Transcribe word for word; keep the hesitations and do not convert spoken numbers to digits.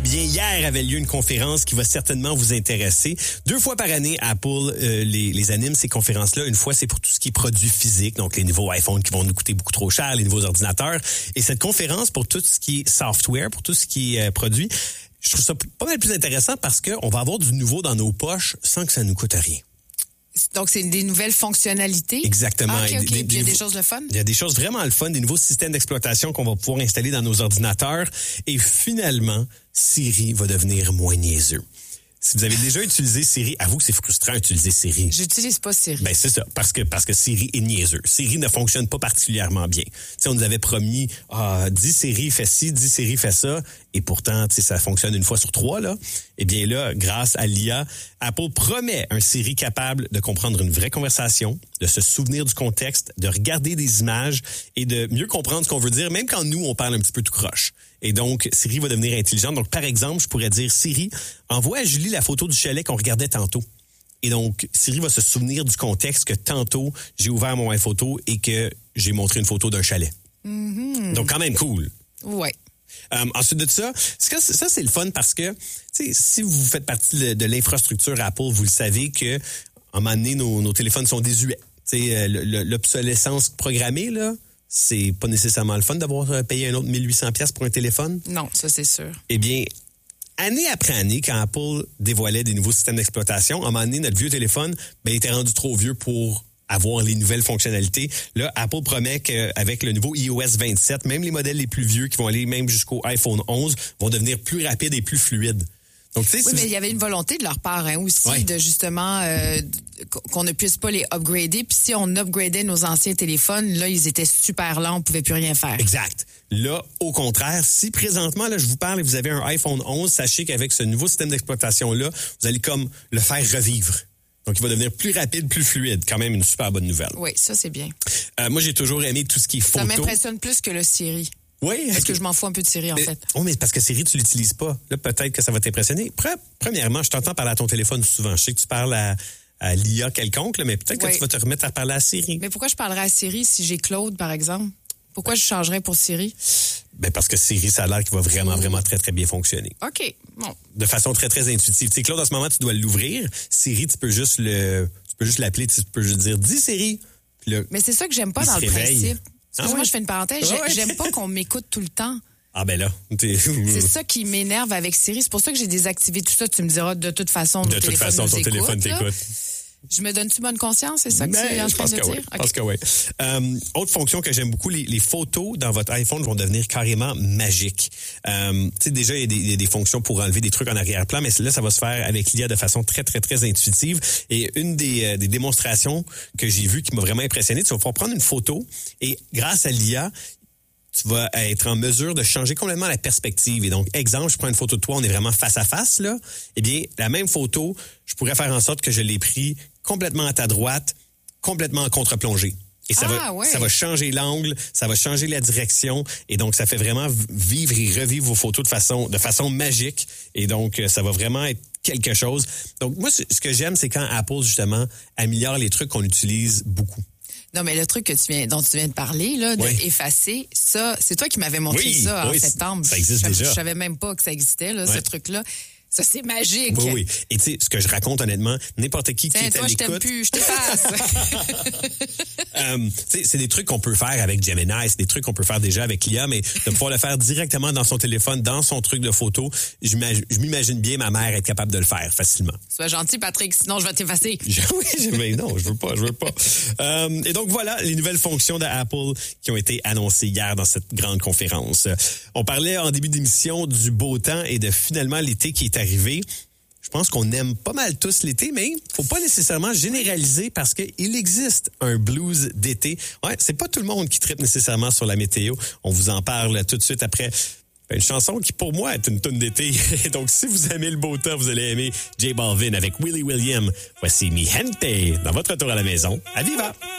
Eh bien, hier avait lieu une conférence qui va certainement vous intéresser. Deux fois par année, Apple euh, les, les anime, ces conférences-là. Une fois, c'est pour tout ce qui est produits physiques, donc les nouveaux iPhones qui vont nous coûter beaucoup trop cher, les nouveaux ordinateurs. Et cette conférence, pour tout ce qui est software, pour tout ce qui est euh, produit, je trouve ça pas mal plus intéressant parce qu'on va avoir du nouveau dans nos poches sans que ça nous coûte rien. Donc, c'est des nouvelles fonctionnalités? Exactement. Ah, OK, OK. Des, Puis il y a des nouveaux, choses le fun? Il y a des choses vraiment le fun, des nouveaux systèmes d'exploitation qu'on va pouvoir installer dans nos ordinateurs. Et finalement, Siri va devenir moins niaiseux. Si vous avez déjà utilisé Siri, avoue que c'est frustrant d'utiliser Siri. J'utilise pas Siri. Ben c'est ça, parce que parce que Siri est niaiseux. Siri ne fonctionne pas particulièrement bien. Tu sais, on nous avait promis, ah, dis Siri fais ci, dis Siri fais ça, et pourtant, tu sais, ça fonctionne une fois sur trois là. Eh bien là, grâce à l'I A, Apple promet un Siri capable de comprendre une vraie conversation, de se souvenir du contexte, de regarder des images et de mieux comprendre ce qu'on veut dire, même quand nous on parle un petit peu tout croche. Et donc, Siri va devenir intelligente. Donc, par exemple, je pourrais dire, Siri, envoie à Julie la photo du chalet qu'on regardait tantôt. Et donc, Siri va se souvenir du contexte que tantôt, j'ai ouvert mon iPhoto et que j'ai montré une photo d'un chalet. Mm-hmm. Donc, quand même cool. Ouais. Euh, ensuite de ça, ça, c'est le fun parce que, si vous faites partie de, de l'infrastructure Apple, vous le savez que, à un moment donné, nos, nos téléphones sont désuets. T'sais, l'obsolescence programmée, là, c'est pas nécessairement le fun d'avoir payé un autre mille huit cents dollars pour un téléphone. Non, ça c'est sûr. Eh bien, année après année, quand Apple dévoilait des nouveaux systèmes d'exploitation, à un moment donné, notre vieux téléphone, ben, il était rendu trop vieux pour avoir les nouvelles fonctionnalités. Là, Apple promet qu'avec le nouveau i O S vingt-sept, même les modèles les plus vieux qui vont aller même jusqu'au iPhone onze vont devenir plus rapides et plus fluides. Donc, oui, si mais vous... il y avait une volonté de leur part hein, aussi ouais. de justement euh, qu'on ne puisse pas les upgrader. Puis si on upgradait nos anciens téléphones, là, ils étaient super lents, on pouvait plus rien faire. Exact. Là, au contraire, si présentement, là, je vous parle et vous avez un iPhone onze, sachez qu'avec ce nouveau système d'exploitation-là, vous allez comme le faire revivre. Donc, il va devenir plus rapide, plus fluide. Quand même une super bonne nouvelle. Oui, ça, c'est bien. Euh, moi, j'ai toujours aimé tout ce qui est photo. Ça m'impressionne plus que le Siri. Oui. Parce que je m'en fous un peu de Siri, en mais, fait. Oh, mais parce que Siri, tu l'utilises pas. Là, peut-être que ça va t'impressionner. Premièrement, je t'entends parler à ton téléphone souvent. Je sais que tu parles à, à l'I A quelconque, là, mais peut-être oui. que tu vas te remettre à parler à Siri. Mais pourquoi je parlerais à Siri si j'ai Claude, par exemple? Pourquoi je changerais pour Siri? Ben parce que Siri, ça a l'air qu'il va vraiment, vraiment très, très bien fonctionner. OK. Bon. De façon très, très intuitive. Tu sais, Claude, en ce moment, tu dois l'ouvrir. Siri, tu peux juste le, tu peux juste l'appeler, tu peux juste dire, dis Siri. Puis là, mais c'est ça que j'aime pas dans le réveille. principe. Ah moi, ouais? je fais une parenthèse. Ah ouais? J'aime pas qu'on m'écoute tout le temps. Ah ben là. C'est ça qui m'énerve avec Siri. C'est pour ça que j'ai désactivé tout ça. Tu me diras, de toute façon, de toute façon, ton écoute, téléphone t'écoute. Je me donne-tu bonne conscience, c'est ça que ben, tu es en train de dire? Oui. Okay. Je pense que oui. Euh, autre fonction que j'aime beaucoup, les, les photos dans votre iPhone vont devenir carrément magiques. Euh, tu sais, déjà, il y, a des, il y a des fonctions pour enlever des trucs en arrière-plan, mais là, ça va se faire avec l'I A de façon très, très, très intuitive. Et une des, euh, des démonstrations que j'ai vues qui m'a vraiment impressionné, tu vas pouvoir prendre une photo et grâce à l'I A, tu vas être en mesure de changer complètement la perspective. Et donc, exemple, je prends une photo de toi, on est vraiment face à face, là. Eh bien, la même photo, je pourrais faire en sorte que je l'ai pris complètement à ta droite, complètement en contre-plongée. Et ça, ah, va, ouais. ça va changer l'angle, ça va changer la direction. Et donc, ça fait vraiment vivre et revivre vos photos de façon, de façon magique. Et donc, ça va vraiment être quelque chose. Donc, moi, ce que j'aime, c'est quand Apple, justement, améliore les trucs qu'on utilise beaucoup. Non, mais le truc que tu viens, dont tu viens de parler, là, de oui. effacer, ça, c'est toi qui m'avais montré oui, ça en oui, septembre. Ça existe je, déjà. Je savais même pas que ça existait, là, ouais. ce truc-là. Ça, c'est magique. Oui, oui. Et tu sais, ce que je raconte honnêtement, n'importe qui Tiens, qui est toi, à l'écoute... je t'aime plus, je t'efface. euh, tu sais, c'est des trucs qu'on peut faire avec Gemini, c'est des trucs qu'on peut faire déjà avec l'I A, mais de pouvoir le faire directement dans son téléphone, dans son truc de photo, je m'imagine bien ma mère être capable de le faire facilement. Sois gentil, Patrick, sinon je vais t'effacer. Oui, mais non, je veux pas, je veux pas. Euh, et donc voilà, les nouvelles fonctions d'Apple qui ont été annoncées hier dans cette grande conférence. On parlait en début d'émission du beau temps et de finalement l'été qui est arrivé. Je pense qu'on aime pas mal tous l'été, mais faut pas nécessairement généraliser parce qu'il existe un blues d'été. Ouais, c'est pas tout le monde qui tripe nécessairement sur la météo. On vous en parle tout de suite après une chanson qui, pour moi, est une toune d'été. Donc, si vous aimez le beau temps, vous allez aimer J Balvin avec Willie William. Voici Mi Gente dans votre retour à la maison. À Viva!